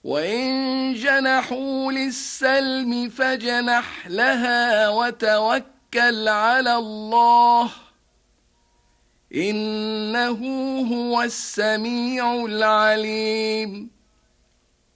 وإن جنحوا للسلم فاجنح لها وتوكل على الله إنه هو السميع العليم